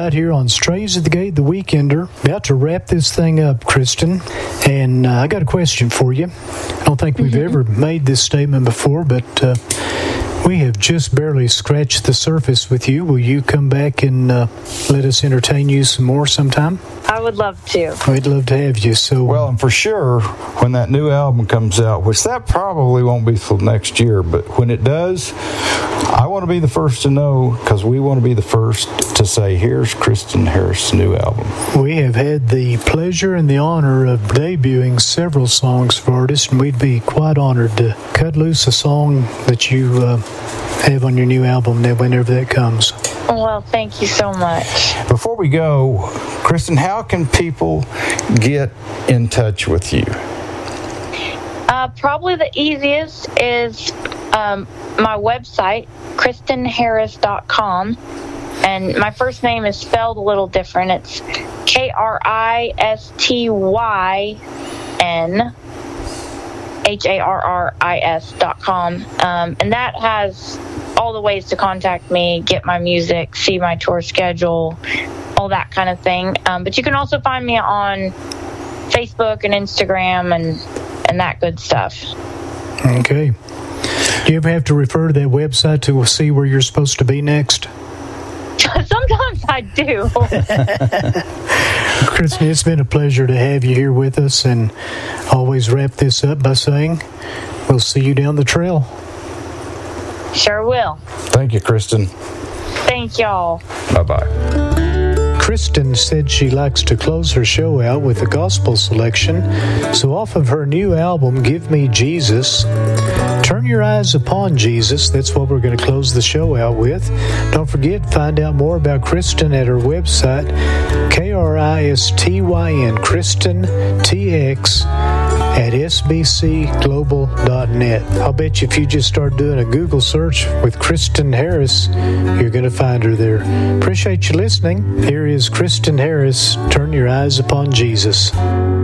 right here on Strays at the Gate, the Weekender. About to wrap this thing up, Kristen, and I got a question for you. I don't think we've ever made this statement before, but we have just barely scratched the surface with you. Will you come back and let us entertain you some more sometime? I would love to. We'd love to have you. So, well, and for sure, when that new album comes out, which that probably won't be till next year, but when it does, I want to be the first to know, because we want to be the first to say, here's Kristen Harris' new album. We have had the pleasure and the honor of debuting several songs for artists, and we'd be quite honored to cut loose a song that you have on your new album whenever that comes. Well, thank you so much. Before we go, Kristen, how can people get in touch with you? Probably the easiest is my website, KristenHarris.com. And my first name is spelled a little different. It's KRISTYNHARRIS.com. And that has all the ways to contact me, get my music, see my tour schedule, all that kind of thing. But you can also find me on Facebook and Instagram and that good stuff. Okay. Do you ever have to refer to that website to see where you're supposed to be next? Sometimes I do. Kristen, it's been a pleasure to have you here with us, and always wrap this up by saying we'll see you down the trail. Sure will. Thank you, Kristen. Thank y'all. Bye-bye. Kristen said she likes to close her show out with a gospel selection, so off of her new album, Give Me Jesus, Turn Your Eyes Upon Jesus. That's what we're going to close the show out with. Don't forget, find out more about Kristen at her website, KRISTYN, Kristen TX, at sbcglobal.net. I'll bet you if you just start doing a Google search with Kristen Harris, you're going to find her there. Appreciate you listening. Here is Kristen Harris, Turn Your Eyes Upon Jesus.